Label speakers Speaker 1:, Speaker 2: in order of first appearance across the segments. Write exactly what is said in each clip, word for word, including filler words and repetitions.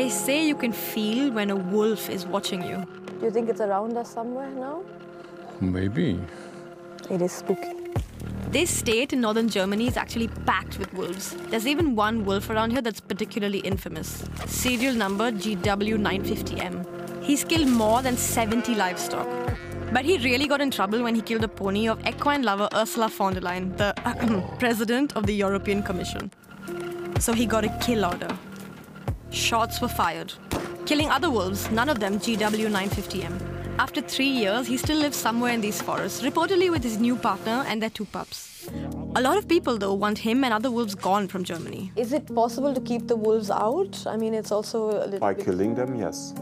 Speaker 1: They say you can feel when a wolf is watching you.
Speaker 2: Do you think it's around us somewhere now?
Speaker 3: Maybe.
Speaker 2: It is spooky.
Speaker 1: This state in northern Germany is actually packed with wolves. There's even one wolf around here that's particularly infamous. Serial number G W nine fifty M. He's killed more than seventy livestock. But he really got in trouble when he killed a pony of equine lover Ursula von der Leyen, the president of the European Commission. So he got a kill order. Shots were fired, killing other wolves, none of them G W nine fifty M. After three years, he still lives somewhere in these forests, reportedly with his new partner and their two pups. A lot of people, though, want him and other wolves gone from Germany.
Speaker 2: Is it possible to keep the wolves out? I mean, it's also a little
Speaker 4: By
Speaker 2: bit...
Speaker 4: killing them, yes.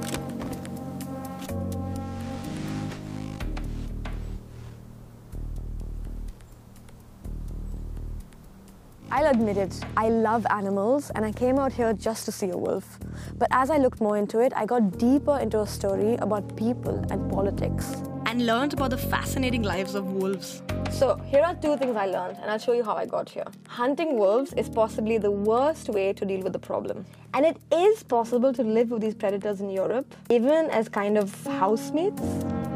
Speaker 2: I'll admit it, I love animals and I came out here just to see a wolf. But as I looked more into it, I got deeper into a story about people and politics.
Speaker 1: And learned about the fascinating lives of wolves.
Speaker 2: So here are two things I learned, and I'll show you how I got here. Hunting wolves is possibly the worst way to deal with the problem. And it is possible to live with these predators in Europe, even as kind of housemates.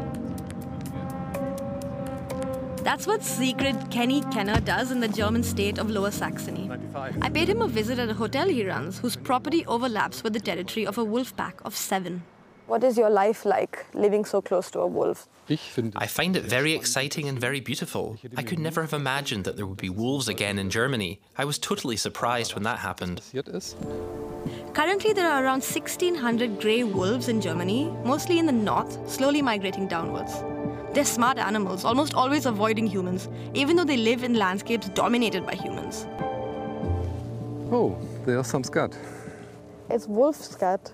Speaker 1: That's what Sigrid Kenny Kenner does in the German state of Lower Saxony. I paid him a visit at a hotel he runs, whose property overlaps with the territory of a wolf pack of seven.
Speaker 2: What is your life like, living so close to a wolf?
Speaker 5: I find it very exciting and very beautiful. I could never have imagined that there would be wolves again in Germany. I was totally surprised when that happened.
Speaker 1: Currently, there are around sixteen hundred grey wolves in Germany, mostly in the north, slowly migrating downwards. They're smart animals, almost always avoiding humans, even though they live in landscapes dominated by humans.
Speaker 3: Oh, there's some scat.
Speaker 2: It's wolf scat.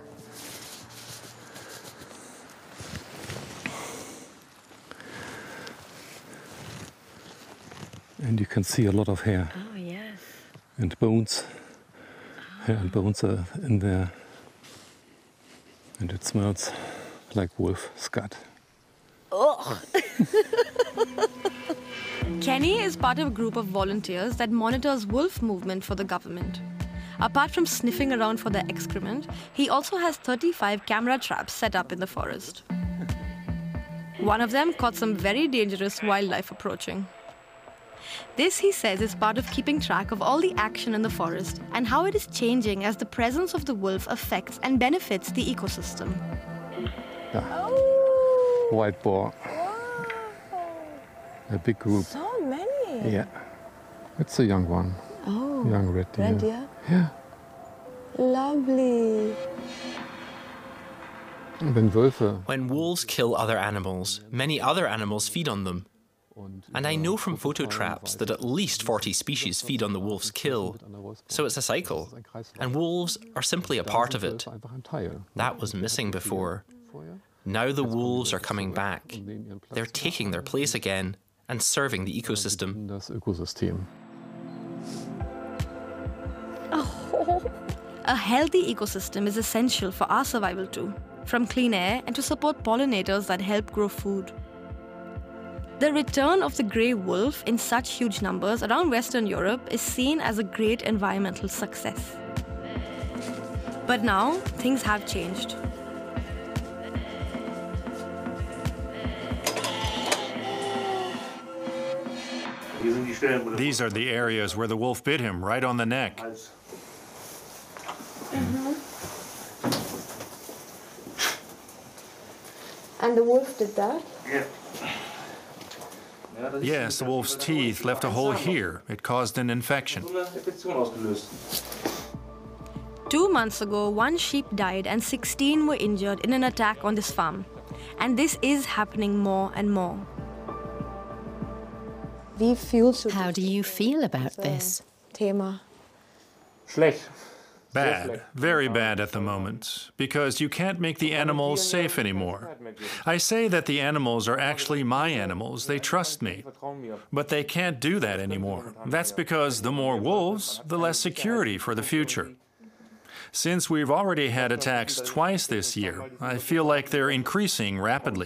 Speaker 3: And you can see a lot of hair.
Speaker 1: Oh, yes.
Speaker 3: And bones. Oh. Hair and bones are in there. And it smells like wolf scat.
Speaker 1: Ugh. Kenny is part of a group of volunteers that monitors wolf movement for the government. Apart from sniffing around for their excrement, he also has thirty-five camera traps set up in the forest. One of them caught some very dangerous wildlife approaching. This, he says, is part of keeping track of all the action in the forest and how it is changing as the presence of the wolf affects and benefits the ecosystem.
Speaker 3: Yeah.
Speaker 2: Oh.
Speaker 3: White boar.
Speaker 2: Wow.
Speaker 3: A big group.
Speaker 2: So many.
Speaker 3: Yeah. It's a young one.
Speaker 2: Oh.
Speaker 3: Young red deer.
Speaker 2: Red deer?
Speaker 3: Yeah.
Speaker 2: Lovely.
Speaker 3: When Wölfe.
Speaker 5: When wolves kill other animals, many other animals feed on them. And I know from photo traps that at least forty species feed on the wolf's kill. So it's a cycle. And wolves are simply a part of it. That was missing before. Now the wolves are coming back. They're taking their place again and serving the ecosystem.
Speaker 1: Oh. A healthy ecosystem is essential for our survival too, from clean air and to support pollinators that help grow food. The return of the grey wolf in such huge numbers around Western Europe is seen as a great environmental success. But now, things have changed.
Speaker 6: These are the areas where the wolf bit him, right on the neck.
Speaker 2: Mm-hmm. And the wolf did that?
Speaker 6: Yeah. Yes, the wolf's teeth left a hole here. It caused an infection.
Speaker 1: Two months ago, one sheep died and sixteen were injured in an attack on this farm. And this is happening more and more.
Speaker 7: How do you feel about this?
Speaker 2: Thema.
Speaker 4: Schlecht.
Speaker 6: Bad, very bad at the moment, because you can't make the animals safe anymore. I say that the animals are actually my animals, they trust me. But they can't do that anymore. That's because the more wolves, the less security for the future. Since we've already had attacks twice this year, I feel like they're increasing rapidly.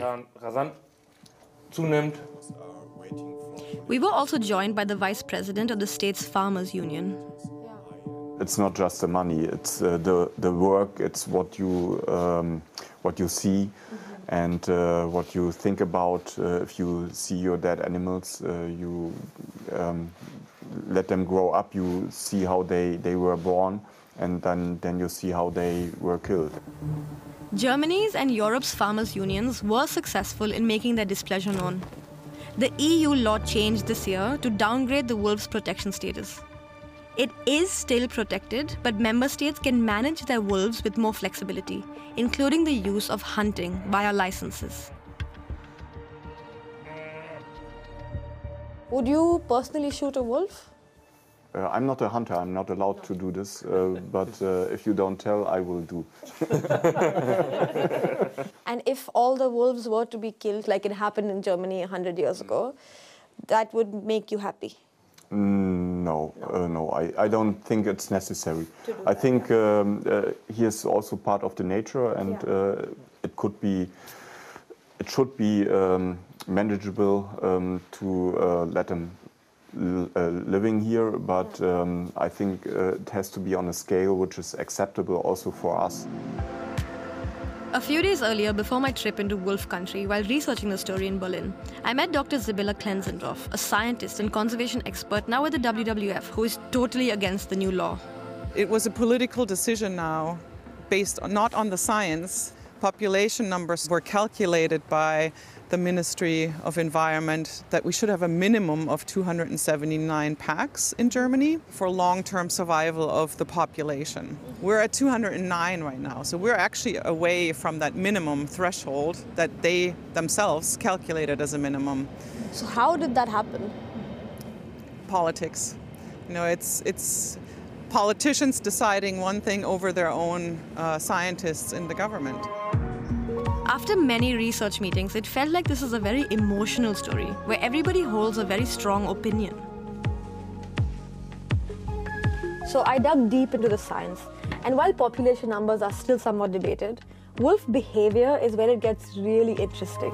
Speaker 1: We were also joined by the vice president of the state's farmers union.
Speaker 4: It's not just the money, it's uh, the, the work, it's what you, um, what you see mm-hmm. and uh, what you think about. Uh, if you see your dead animals, uh, you um, let them grow up, you see how they, they were born, and then, then you see how they were killed.
Speaker 1: Germany's and Europe's farmers' unions were successful in making their displeasure known. The E U law changed this year to downgrade the wolf's protection status. It is still protected, but member states can manage their wolves with more flexibility, including the use of hunting via licenses.
Speaker 2: Would you personally shoot a wolf?
Speaker 4: Uh, I'm not a hunter, I'm not allowed to do this, uh, but uh, if you don't tell, I will do.
Speaker 2: And if all the wolves were to be killed, like it happened in Germany one hundred years ago, that would make you happy?
Speaker 4: Mm, no, uh, no, I, I don't think it's necessary. I think um, uh, he is also part of the nature, and yeah. uh, it could be, it should be um, manageable um, to uh, let him l uh, living here, but um, I think uh, it has to be on a scale which is acceptable also for us.
Speaker 1: A few days earlier, before my trip into wolf country, while researching the story in Berlin, I met Doctor Sibylla Klenzendorf, a scientist and conservation expert now with the W W F, who is totally against the new law.
Speaker 8: It was a political decision now, based on, not on the science. Population numbers were calculated by the Ministry of Environment that we should have a minimum of two hundred seventy-nine packs in Germany for long-term survival of the population. We're at two hundred nine right now, so we're actually away from that minimum threshold that they themselves calculated as a minimum.
Speaker 2: So how did that happen?
Speaker 8: Politics. You know, it's, it's politicians deciding one thing over their own uh, scientists in the government.
Speaker 1: After many research meetings, it felt like this is a very emotional story, where everybody holds a very strong opinion.
Speaker 2: So I dug deep into the science, and while population numbers are still somewhat debated, wolf behavior is where it gets really interesting.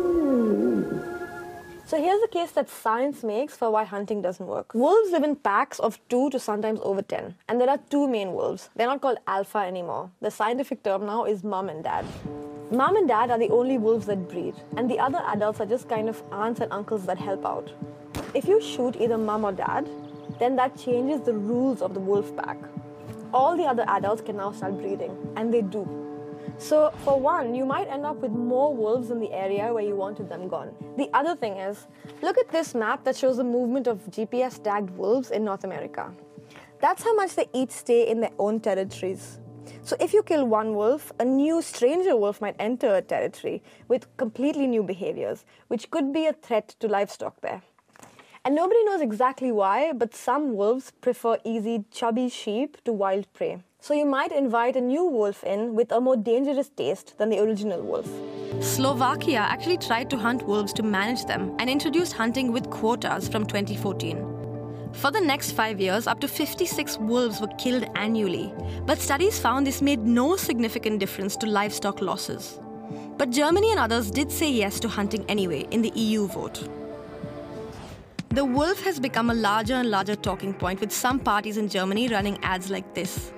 Speaker 2: So here's a case that science makes for why hunting doesn't work. Wolves live in packs of two to sometimes over ten, and there are two main wolves. They're not called alpha anymore. The scientific term now is mum and dad. Mom and dad are the only wolves that breed, and the other adults are just kind of aunts and uncles that help out. If you shoot either mom or dad, then that changes the rules of the wolf pack. All the other adults can now start breeding, and they do. So, for one, you might end up with more wolves in the area where you wanted them gone. The other thing is, look at this map that shows the movement of G P S-tagged wolves in North America. That's how much they each stay in their own territories. So if you kill one wolf, a new stranger wolf might enter a territory with completely new behaviors, which could be a threat to livestock there. And nobody knows exactly why, but some wolves prefer easy, chubby sheep to wild prey. So you might invite a new wolf in with a more dangerous taste than the original wolf.
Speaker 1: Slovakia actually tried to hunt wolves to manage them and introduced hunting with quotas from twenty fourteen. For the next five years, up to fifty-six wolves were killed annually, but studies found this made no significant difference to livestock losses. But Germany and others did say yes to hunting anyway in the E U vote. The wolf has become a larger and larger talking point, with some parties in Germany running ads like this.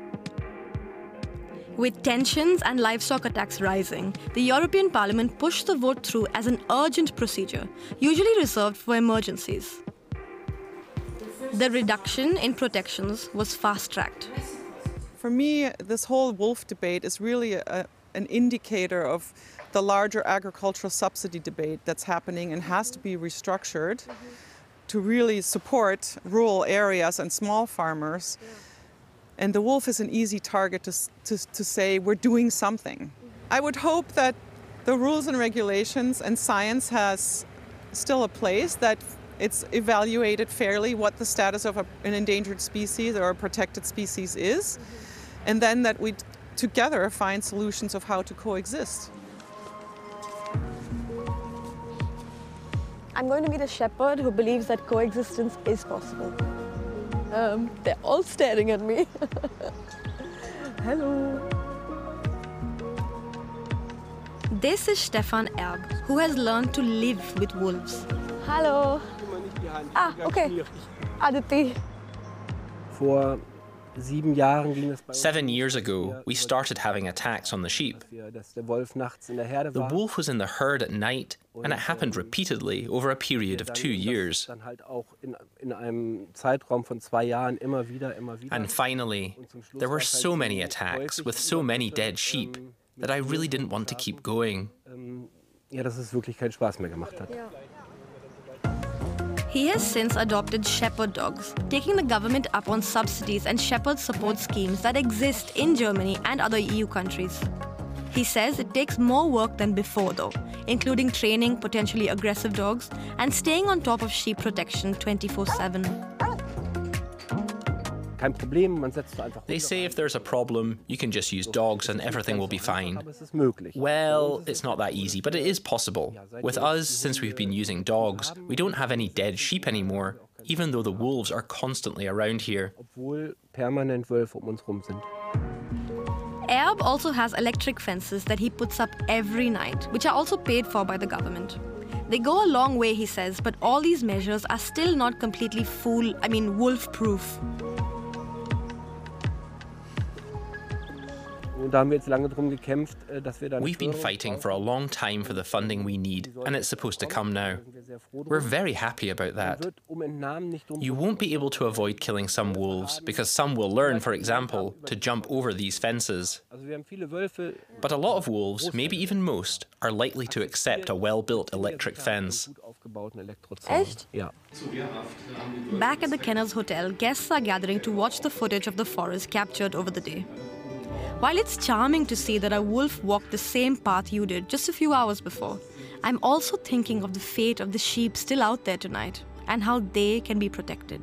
Speaker 1: With tensions and livestock attacks rising, the European Parliament pushed the vote through as an urgent procedure, usually reserved for emergencies. The reduction in protections was fast-tracked.
Speaker 8: For me, this whole wolf debate is really a, an indicator of the larger agricultural subsidy debate that's happening and has to be restructured mm-hmm. to really support rural areas and small farmers. Yeah. And the wolf is an easy target to, to, to say we're doing something. Mm-hmm. I would hope that the rules and regulations and science has still a place, that it's evaluated fairly what the status of a, an endangered species or a protected species is, mm-hmm. and then that we t- together find solutions of how to coexist.
Speaker 2: I'm going to meet a shepherd who believes that coexistence is possible. Um, they're all staring at me. Hello.
Speaker 1: This is Stefan Erb, who has learned to live with wolves.
Speaker 2: Hello. Ah, okay. Aditi.
Speaker 9: Vor
Speaker 5: Seven years ago, we started having attacks on the sheep. The wolf was in the herd at night, and it happened repeatedly over a period of two years. And finally, there were so many attacks with so many dead sheep that I really didn't want to keep going.
Speaker 1: He has since adopted shepherd dogs, taking the government up on subsidies and shepherd support schemes that exist in Germany and other E U countries. He says it takes more work than before though, including training potentially aggressive dogs and staying on top of sheep protection twenty-four seven.
Speaker 5: They say if there's a problem, you can just use dogs and everything will be fine. Well, it's not that easy, but it is possible. With us, since we've been using dogs, we don't have any dead sheep anymore, even though the wolves are constantly around here.
Speaker 1: Erb also has electric fences that he puts up every night, which are also paid for by the government. They go a long way, he says, but all these measures are still not completely fool, I mean wolf-proof.
Speaker 5: We've been fighting for a long time for the funding we need, and it's supposed to come now. We're very happy about that. You won't be able to avoid killing some wolves, because some will learn, for example, to jump over these fences. But a lot of wolves, maybe even most, are likely to accept a well-built electric fence.
Speaker 2: Echt?
Speaker 1: Back at the Kenners Hotel, guests are gathering to watch the footage of the forest captured over the day. While it's charming to see that a wolf walked the same path you did just a few hours before, I'm also thinking of the fate of the sheep still out there tonight and how they can be protected.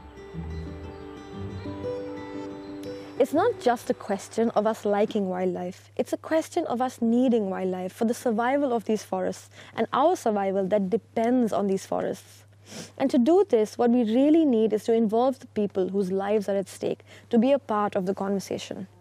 Speaker 2: It's not just a question of us liking wildlife. It's a question of us needing wildlife for the survival of these forests and our survival that depends on these forests. And to do this, what we really need is to involve the people whose lives are at stake to be a part of the conversation.